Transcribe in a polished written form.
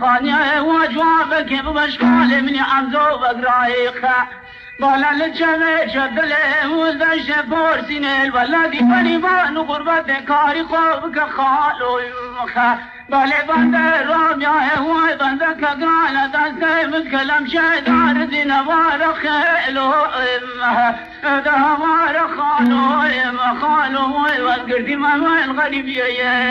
واني وجوابك بمشغول من عمزو بقرايخ بالا للجمع شبله وزدش بورسين الولدي فريبان غربت كاري خوبك خالو يمخ بالي بندر راميا هواي بندك قالة دستي متكلم شيدار دين وارخ خيلو امه ده وارخ خالو ام خالو والقردي ما الغريب